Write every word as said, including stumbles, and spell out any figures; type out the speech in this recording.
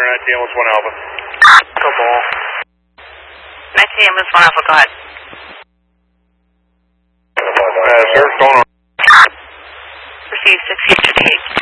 nineteen Ambulance one Alpha. Come on. nineteen Ambulance one Alpha, go ahead. Uh, sir, what's going on? Receive six fifty-eight.